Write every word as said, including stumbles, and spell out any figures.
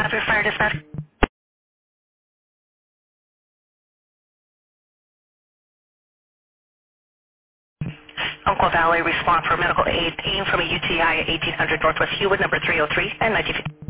Rapid Fire Dispatch. Umpqua Valley, respond for medical aid. Aim from a U T I at eighteen hundred Northwest Hewitt, number three oh three and nineteen fifty.